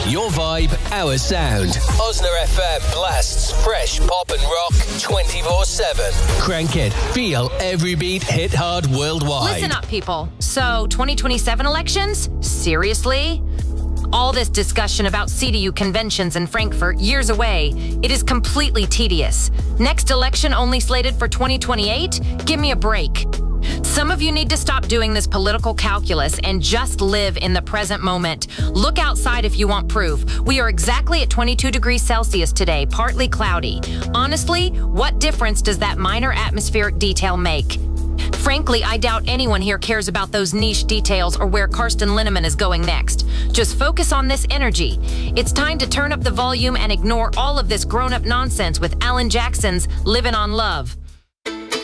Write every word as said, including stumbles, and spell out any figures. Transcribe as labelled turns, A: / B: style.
A: Your vibe, our sound. Osner F M blasts fresh pop and rock twenty-four seven. Crank it. Feel every beat hit hard worldwide.
B: Listen up, people. So, twenty twenty-seven elections? Seriously? All this discussion about C D U conventions in Frankfurt years away, it is completely tedious. Next election only slated for twenty twenty-eight? Give me a break. Some of you need to stop doing this political calculus and just live in the present moment. Look outside if you want proof. We are exactly at twenty-two degrees Celsius today, partly cloudy. Honestly, what difference does that minor atmospheric detail make? Frankly, I doubt anyone here cares about those niche details or where Karsten Linneman is going next. Just focus on this energy. It's time to turn up the volume and ignore all of this grown-up nonsense with Alan Jackson's Livin' on Love.